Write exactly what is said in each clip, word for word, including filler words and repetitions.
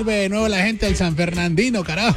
vuelve de nuevo la gente del San Fernandino, carajo.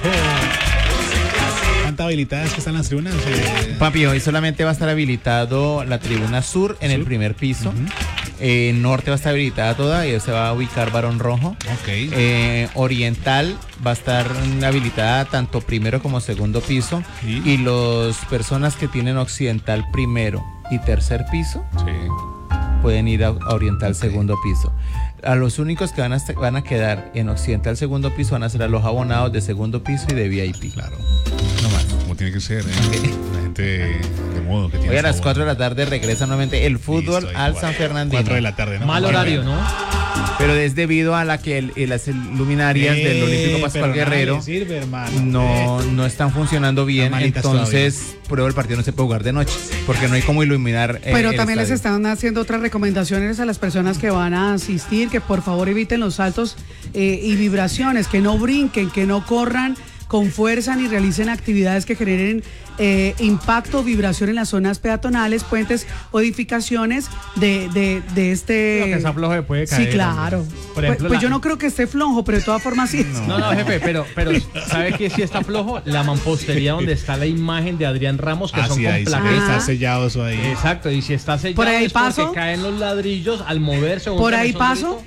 ¿Cuántas habilitadas que están las tribunas? Eh... Papi, hoy solamente va a estar habilitado la tribuna sur en ¿Sur? el primer piso. Uh-huh. Eh, norte va a estar habilitada toda y se va a ubicar Barón Rojo. Okay. Eh, oriental va a estar habilitada tanto primero como segundo piso. ¿Sí? Y las personas que tienen occidental primero y tercer piso sí. pueden ir a, a oriental okay. segundo piso. A los únicos que van a, van a quedar en occidental segundo piso van a ser a los abonados de segundo piso y de V I P. Claro. No más, como tiene que ser, ¿eh? Okay. La gente de modo que tiene. Hoy a las cuatro de la tarde regresa nuevamente el fútbol Listo, al San Fernandino. cuatro de la tarde, ¿no? Mal horario, ¿no? Pero es debido a la que el, el, las luminarias eh, del Olímpico Pascual Guerrero sirve, hermano, no, eh. no están funcionando bien, entonces prueba el partido no se puede jugar de noche, porque no hay cómo iluminar. Eh, Pero también les están haciendo otras recomendaciones a las personas que van a asistir, que por favor eviten los saltos eh, y vibraciones, que no brinquen, que no corran con fuerza ni realicen actividades que generen eh, impacto o vibración en las zonas peatonales, puentes o edificaciones de, de, de este... Lo que está flojo puede caer. Sí, claro. Por ejemplo, pues, pues la... yo no creo que esté flojo, pero de todas formas sí. No, no, no jefe, pero, pero ¿sabe qué sí está flojo? La mampostería donde está la imagen de Adrián Ramos, que ah, son sí, con plaquetas. Está sellado eso ahí. Exacto, y si está sellado ¿Por ahí es paso? porque caen los ladrillos al moverse. ¿Por ahí paso?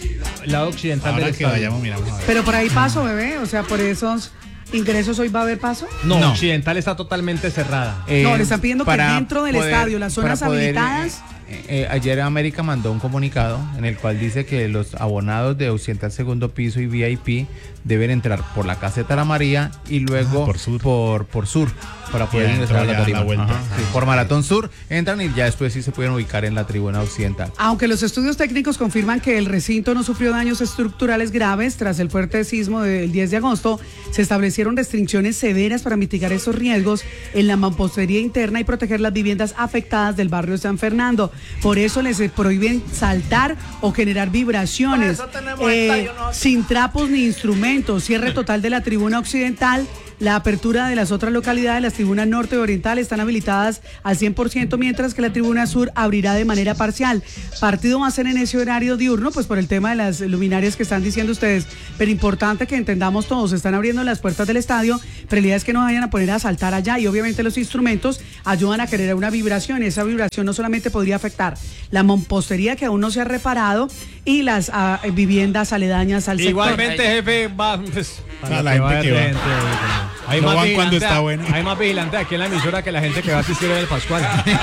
El lado occidental Ahora del que estadio. Vayamos, miramos a ver. Pero por ahí paso, bebé, o sea, por esos... ¿Ingresos hoy va a haber paso? No, no. Occidental está totalmente cerrada. Eh, no, le están pidiendo que dentro del poder, estadio, las zonas poder, habilitadas... Eh, eh, ayer América mandó un comunicado en el cual dice que los abonados de Occidental segundo piso y V I P deben entrar por la caseta La María y luego ah, por, sur. Por, por sur para poder ingresar a la tarima. La sí, por Maratón Sur entran y ya después sí se pueden ubicar en la tribuna occidental. Aunque los estudios técnicos confirman que el recinto no sufrió daños estructurales graves tras el fuerte sismo del diez de agosto, se establecieron restricciones severas para mitigar esos riesgos en la mampostería interna y proteger las viviendas afectadas del barrio San Fernando. Por eso les prohíben saltar o generar vibraciones eh, sin trapos ni instrumentos. Cierre total de la tribuna occidental. La apertura de las otras localidades, las tribunas norte y oriental, están habilitadas al cien por ciento, mientras que la tribuna sur abrirá de manera parcial. Partido va a ser en ese horario diurno, pues por el tema de las luminarias que están diciendo ustedes. Pero importante que entendamos todos, están abriendo las puertas del estadio, pero la idea es que no vayan a poner a saltar allá, y obviamente los instrumentos ayudan a generar una vibración, y esa vibración no solamente podría afectar la mampostería que aún no se ha reparado y las uh, viviendas aledañas al sector. Igualmente, jefe, va... Pues, para la gente que va. Gente, hay, no más van cuando está bueno. Hay más vigilante aquí en la emisora que la gente que va a asistir al Pascual.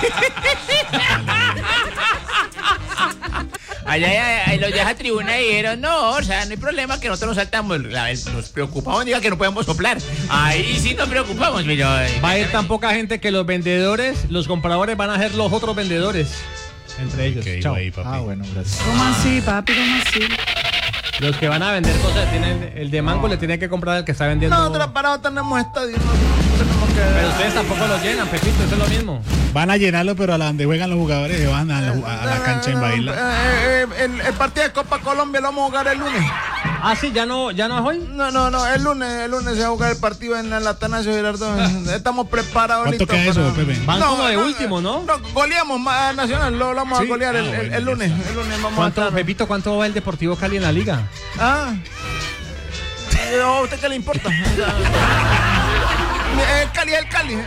Allá, allá, allá los de esa tribuna dijeron, no, o sea, no hay problema que nosotros nos saltamos, nos preocupamos, diga que no podemos soplar. Ahí sí nos preocupamos, pero... Va a ir tan poca gente que los vendedores, los compradores van a ser los otros vendedores. Entre ellos. Okay, Chao. Ahí, papi. Ah, bueno, gracias. ¿Cómo así, papi? ¿Cómo así? Los que van a vender cosas tienen, el de mango no. le tiene que comprar al que está vendiendo. Nosotros parados tenemos estadio, no tenemos que... Pero ustedes tampoco lo llenan, Pepito, eso es lo mismo. Van a llenarlo, pero a la donde juegan los jugadores se van a la, a la cancha a invadirla. Eh, eh, el, el partido de Copa Colombia lo vamos a jugar el lunes. Ah, sí, ya no, ya no es hoy. No, no, no, el lunes, el lunes se va a jugar el partido en el Atanasio Girardot. Estamos preparados. ¿Cuánto queda eso, Pepe? Van no, como de no, último, ¿no? No, goleamos a Nacional, lo, lo vamos ¿Sí? a golear ah, el, el, el lunes. El lunes vamos ¿Cuánto, a estar... Pepito, cuánto va el Deportivo Cali en la liga? Ah, ¿a usted qué le importa? El Cali es el Cali.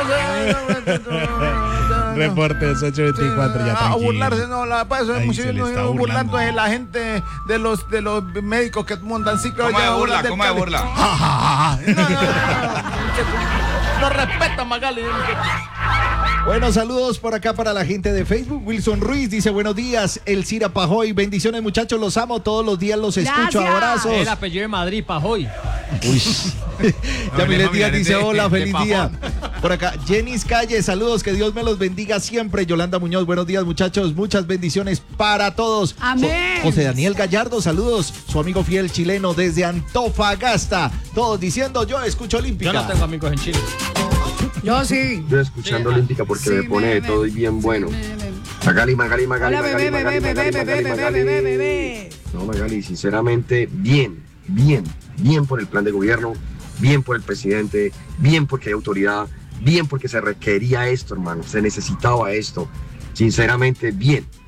Reportes ocho veinticuatro, ya tranquilo. A burlarse, no, la paz es muy no, burlando es la gente de los de los médicos que montan ciclos. ¿Cómo de burla? ¿Cómo de burla? No, no, no, no respeta, Magali. Bueno, saludos por acá para la gente de Facebook. Wilson Ruiz dice buenos días, El Cira Pajoy. Bendiciones, muchachos, los amo, todos los días los escucho. Gracias. Abrazos. El apellido de Madrid, Pajoy. Uy. Yamilet Díaz dice hola, feliz día. Por acá, Jenis Calle, saludos, que Dios me los bendiga siempre. Yolanda Muñoz, buenos días, muchachos, muchas bendiciones para todos. Amén. Jo- José Daniel Gallardo, saludos, su amigo fiel chileno desde Antofagasta. Todos diciendo, yo escucho Olímpica. Yo no tengo amigos en Chile. Yo sí. Yo escuchando sí, Olímpica porque sí, me pone de todo y bien bueno. Magali, Magali, Magali, Hola, Magali, bebé, Magali, bebé, Magali, bebé, Magali, bebé, Magali. bebé, bebé. No, Magali, sinceramente, bien, bien, bien por el plan de gobierno, bien por el presidente, bien porque hay autoridad, bien porque se requería esto, hermano, se necesitaba esto. Sinceramente, bien.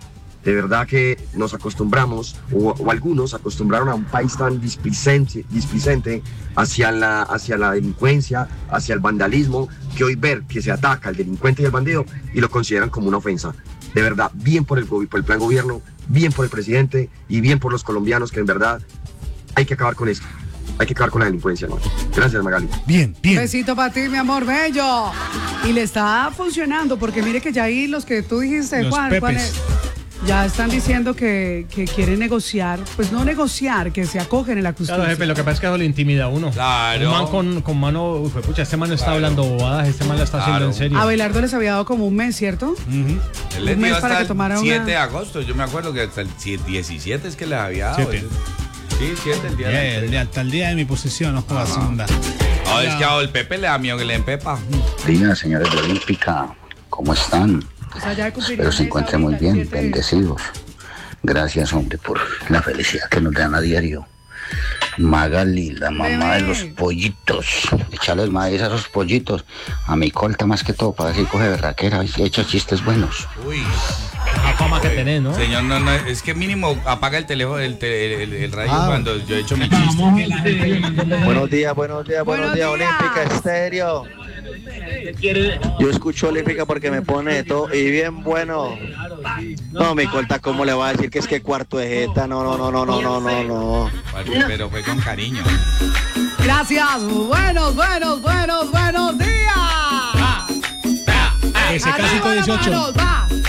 De verdad que nos acostumbramos, o, o algunos acostumbraron a un país tan displicente, displicente hacia, la, hacia la delincuencia, hacia el vandalismo, que hoy ver que se ataca al delincuente y al bandido y lo consideran como una ofensa. De verdad, bien por el, por el plan gobierno, bien por el presidente y bien por los colombianos, que en verdad hay que acabar con esto. Hay que acabar con la delincuencia, ¿no? Gracias, Magali. Bien, bien. Besito para ti, mi amor bello. Y le está funcionando, porque mire que ya ahí los que tú dijiste, Los Juan, pepes. Juan, eh, ya están diciendo que, que quieren negociar, pues no negociar, que se acogen en la justicia. Claro, jefe, lo que pasa es que eso le intimida a uno. Claro. Un man con, con mano, uf, pucha, este man no está Claro. hablando bobadas, este man la está haciendo Claro. en serio. A Belardo les había dado como un mes, ¿cierto? Ujú. Él les Un mes dio para hasta que tomara el una- siete de agosto, yo me acuerdo que hasta el diecisiete es que les había dado. Siete. Sí, siete, el día de la Ya, el entrega. día- hasta el día de mi posesión, no jodas, segunda. No, es que a el Pepe le da miedo que le den pepa. Días, señores de Olímpica, ¿cómo están? O sea, ya cumplirían Espero se esa encuentren muy ahorita, el bien, siete. bendecidos. Gracias, hombre, por la felicidad que nos dan a diario. Magali, la mamá Bebé. de los pollitos. Echarles maíz a esos pollitos. A mi colta más que todo, para ver si coge berraquera y echa chistes buenos. Uy. La fama que tenés, ¿no? Señor, no, no, es que mínimo apaga el teléfono, el, te- el, el radio Ah. cuando yo he hecho mi chiste. Buenos días, buenos días, buenos, Buenos días, días. Olímpica Estéreo. Yo escucho Olímpica porque me pone de todo y bien bueno. No, mi corta, ¿cómo le va a decir que es que cuarto de jeta? No, no, no, no, no, no, no, no. Pero fue con cariño. Gracias. Buenos, buenos, buenos, buenos días. Ese Arriba casito las dieciocho. manos, va.